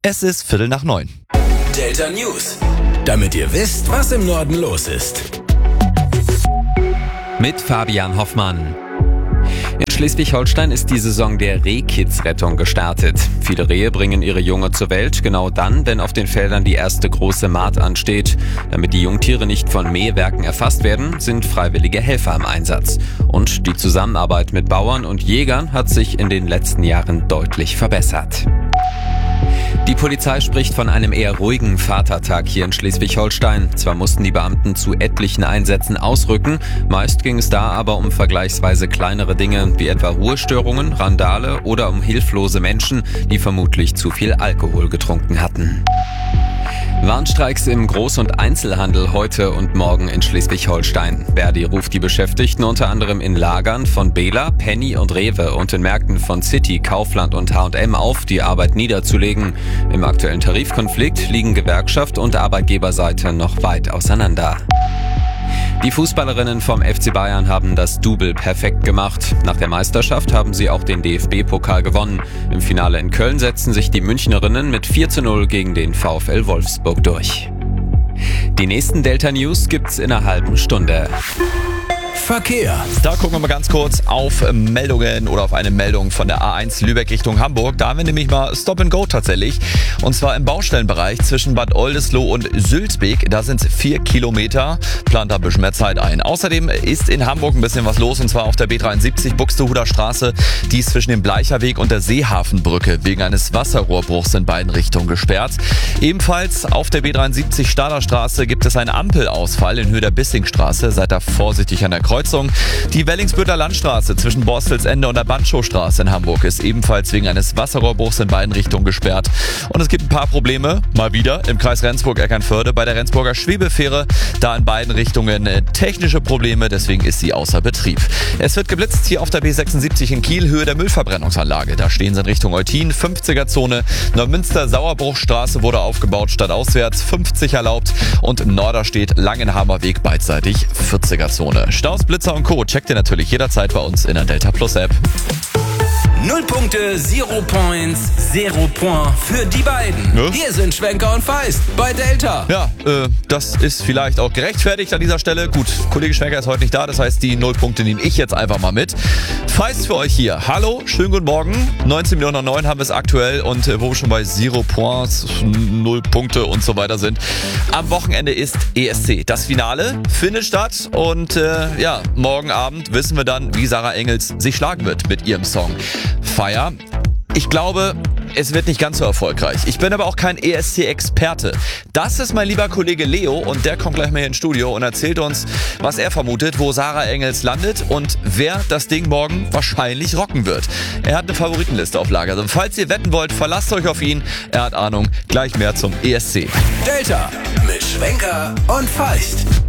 Es ist 8:45. Delta News. Damit ihr wisst, was im Norden los ist. Mit Fabian Hoffmann. In Schleswig-Holstein ist die Saison der Rehkitzrettung gestartet. Viele Rehe bringen ihre Junge zur Welt, genau dann, wenn auf den Feldern die erste große Mahd ansteht. Damit die Jungtiere nicht von Mähwerken erfasst werden, sind freiwillige Helfer im Einsatz. Und die Zusammenarbeit mit Bauern und Jägern hat sich in den letzten Jahren deutlich verbessert. Die Polizei spricht von einem eher ruhigen Vatertag hier in Schleswig-Holstein. Zwar mussten die Beamten zu etlichen Einsätzen ausrücken, meist ging es da aber um vergleichsweise kleinere Dinge, wie etwa Ruhestörungen, Randale oder um hilflose Menschen, die vermutlich zu viel Alkohol getrunken hatten. Warnstreiks im Groß- und Einzelhandel heute und morgen in Schleswig-Holstein. Verdi ruft die Beschäftigten unter anderem in Lagern von Bela, Penny und Rewe und in Märkten von City, Kaufland und H&M auf, die Arbeit niederzulegen. Im aktuellen Tarifkonflikt liegen Gewerkschaft und Arbeitgeberseite noch weit auseinander. Die Fußballerinnen vom FC Bayern haben das Double perfekt gemacht. Nach der Meisterschaft haben sie auch den DFB-Pokal gewonnen. Im Finale in Köln setzten sich die Münchnerinnen mit 4:0 gegen den VfL Wolfsburg durch. Die nächsten Delta News gibt's in einer halben Stunde. Verkehr. Da gucken wir mal ganz kurz auf Meldungen oder auf eine Meldung von der A1 Lübeck Richtung Hamburg. Da haben wir nämlich mal Stop and Go tatsächlich. Und zwar im Baustellenbereich zwischen Bad Oldesloe und Sülzbeek. Da sind es 4 Kilometer. Plant da ein bisschen mehr Zeit ein. Außerdem ist in Hamburg ein bisschen was los. Und zwar auf der B73 Buxtehuder Straße. Die ist zwischen dem Bleicherweg und der Seehafenbrücke wegen eines Wasserrohrbruchs in beiden Richtungen gesperrt. Ebenfalls auf der B73 Stader Straße gibt es einen Ampelausfall in Höhe der Bissingstraße. Seid da vorsichtig an der Kreuzung. Die Wellingsbütter Landstraße zwischen Borstelsende und der Bandschowstraße in Hamburg ist ebenfalls wegen eines Wasserrohrbruchs in beiden Richtungen gesperrt. Und es gibt ein paar Probleme, mal wieder, im Kreis Rendsburg-Eckernförde bei der Rendsburger Schwebefähre. Da in beiden Richtungen technische Probleme, deswegen ist sie außer Betrieb. Es wird geblitzt hier auf der B76 in Kiel, Höhe der Müllverbrennungsanlage. Da stehen sie in Richtung Eutin, 50er-Zone. Neumünster-Sauerbruchstraße wurde aufgebaut, stadtauswärts 50 erlaubt. Und im Norderstedt Langenhamer-Weg beidseitig 40er-Zone. Staus, Blitzer und Co. checkt ihr natürlich jederzeit bei uns in der Delta Plus App. 0 Punkte, 0 Points, 0 Point für die beiden. Ja. Hier sind Schwenker und Feist bei Delta. Ja, das ist vielleicht auch gerechtfertigt an dieser Stelle. Gut, Kollege Schwenker ist heute nicht da, das heißt, die 0 Punkte nehme ich jetzt einfach mal mit. Feist für euch hier. Hallo, schönen guten Morgen. 19 Minuten nach 9 haben wir es aktuell und wo wir schon bei 0 Points, 0 Punkte und so weiter sind. Am Wochenende ist ESC. Das Finale findet statt und morgen Abend wissen wir dann, wie Sarah Engels sich schlagen wird mit ihrem Song Fire. Ich glaube, es wird nicht ganz so erfolgreich. Ich bin aber auch kein ESC-Experte. Das ist mein lieber Kollege Leo und der kommt gleich mal hier ins Studio und erzählt uns, was er vermutet, wo Sarah Engels landet und wer das Ding morgen wahrscheinlich rocken wird. Er hat eine Favoritenliste auf Lager. Also falls ihr wetten wollt, verlasst euch auf ihn. Er hat Ahnung. Gleich mehr zum ESC. Delta mit Schwenker und Feist.